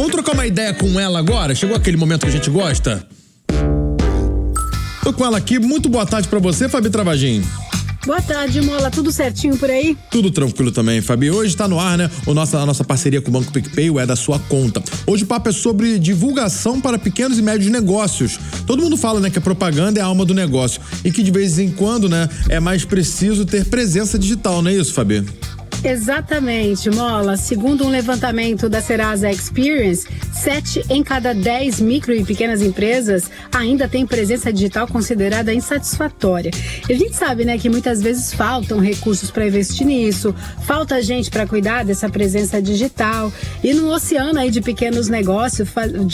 Vamos trocar uma ideia com ela agora? Chegou aquele momento que a gente gosta? Tô com ela aqui. Muito boa tarde pra você, Fabi Travagin. Boa tarde, Mola. Tudo certinho por aí? Tudo tranquilo também, Fabi. Hoje tá no ar, né? A nossa parceria com o Banco PicPay, o É da Sua Conta. Hoje o papo é sobre divulgação para pequenos e médios negócios. Todo mundo fala, né, que a propaganda é a alma do negócio e que de vez em quando, né, é mais preciso ter presença digital, não é isso, Fabi? Exatamente, Mola. Segundo um levantamento da Serasa Experience, 7 em cada 10 micro e pequenas empresas ainda têm presença digital considerada insatisfatória. E a gente sabe, né, que muitas vezes faltam recursos para investir nisso, falta gente para cuidar dessa presença digital. E no oceano aí de pequenos negócios,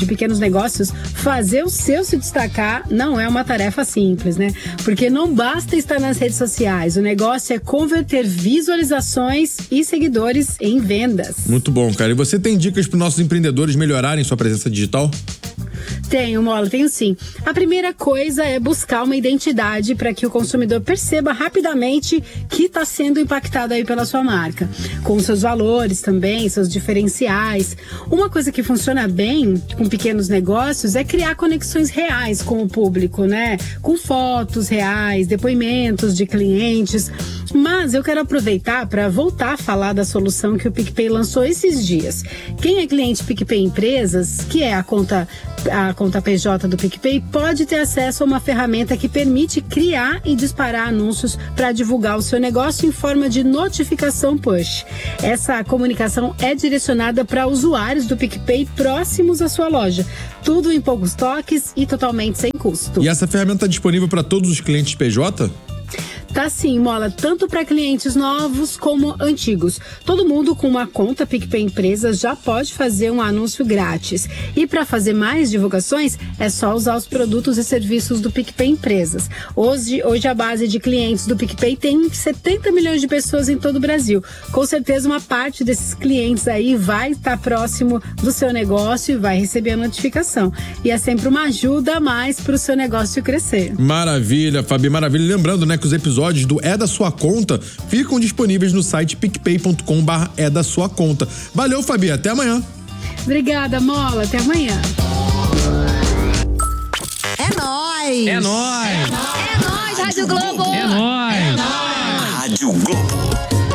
fazer o seu se destacar não é uma tarefa simples, né? Porque não basta estar nas redes sociais, o negócio é converter visualizações e seguidores em vendas. Muito bom, cara. E você tem dicas para os nossos empreendedores melhorarem sua presença digital? Tenho, Mola, tenho sim. A primeira coisa é buscar uma identidade para que o consumidor perceba rapidamente que está sendo impactado aí pela sua marca. Com seus valores também, seus diferenciais. Uma coisa que funciona bem com pequenos negócios é criar conexões reais com o público, né? Com fotos reais, depoimentos de clientes. Mas eu quero aproveitar para voltar a falar da solução que o PicPay lançou esses dias. Quem é cliente PicPay Empresas, que é a conta PJ do PicPay, pode ter acesso a uma ferramenta que permite criar e disparar anúncios para divulgar o seu negócio em forma de notificação push. Essa comunicação é direcionada para usuários do PicPay próximos à sua loja. Tudo em poucos toques e totalmente sem custo. E essa ferramenta está disponível para todos os clientes PJ? Tá sim, Mola, tanto para clientes novos como antigos. Todo mundo com uma conta PicPay Empresas já pode fazer um anúncio grátis. E para fazer mais divulgações, é só usar os produtos e serviços do PicPay Empresas. Hoje a base de clientes do PicPay tem 70 milhões de pessoas em todo o Brasil. Com certeza uma parte desses clientes aí vai estar próximo do seu negócio e vai receber a notificação. E é sempre uma ajuda a mais para o seu negócio crescer. Maravilha, Fabi, maravilha. Lembrando, né, que os episódios do É da Sua Conta ficam disponíveis no site picpay.com/é da sua conta. Valeu, Fabi, até amanhã. Obrigada, Mola, até amanhã. É nóis! É nóis! É nóis, Rádio Globo! É nóis! Rádio Globo.